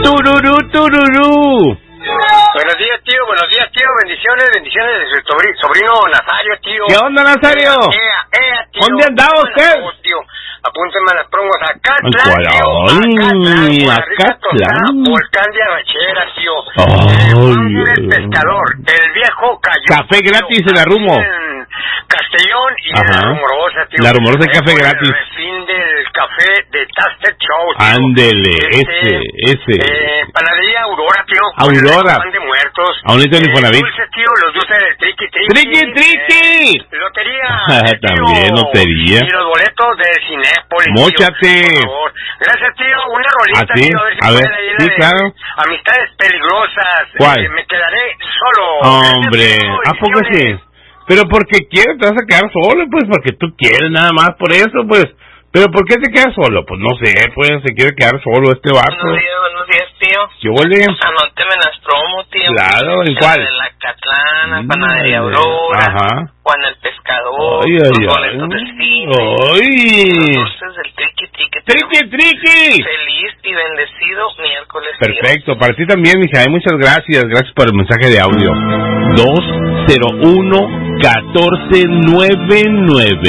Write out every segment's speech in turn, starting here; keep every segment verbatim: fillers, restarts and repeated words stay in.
Tururú, tururú. Buenos días, tío, buenos días, tío, bendiciones, bendiciones de su sobri- sobrino Nazario, tío. ¿Qué onda, Nazario? Ea, ea, tío. ¿Dónde andaba usted? Oh, tío, apúnteme a las promos acá, Ay, tío. ay, Acatlán, Volcán de Arrachera, tío. Ay, El del pescador, el viejo cayó. Café gratis en la Rumo. En Castellón y Ajá. en la Rumorosa, tío. La Rumorosa hay café Por gratis. El fin del café de Taster Show, tío. Ándele, Este, ese, ese. Eh, panadería Aurora, tío. Aurora. Pan de muertos. Aún no tengo Infonavit. Dulces, tío, los dulces del triqui triqui. ¡Triqui, triqui! Eh, lotería. También, tío. lotería. Y los boletos del Cinépolis. Móchate. Tío, por favor. Gracias, tío. Una rolita, ¿Ah, sí? tío. A ver, si A ver, puede leer sí, la de claro. Amistades peligrosas. ¿Cuál? Eh, me quedaré solo. Hombre, Gracias, tío. ¿a poco sí? Bendiciones. Pero porque quieres, te vas a quedar solo, pues, porque tú quieres nada más, por eso, pues. Pero ¿por qué te quedas solo? Pues no sé, pues, se quiere quedar solo este vato. Buenos días, buenos días, tío. ¿Qué huele? Anóteme las promos, tío. Claro, ¿en La cuál? de la Catlana, Mm, Panadería Aurora, Ajá. Juan el Pescador, Ay, los ay, boletos ay. del cine, Ay. los dulces del triqui triqui. tío. ¡Triqui, triqui! Feliz y bendecido miércoles, tío. Perfecto, para ti también, mija, eh, muchas gracias, gracias por el mensaje de audio. dos cero uno, uno cuatro nueve nueve.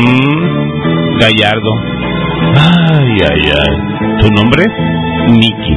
Mm, Gallardo. Ay, ay, ay. ¿Tu nombre? Nicky.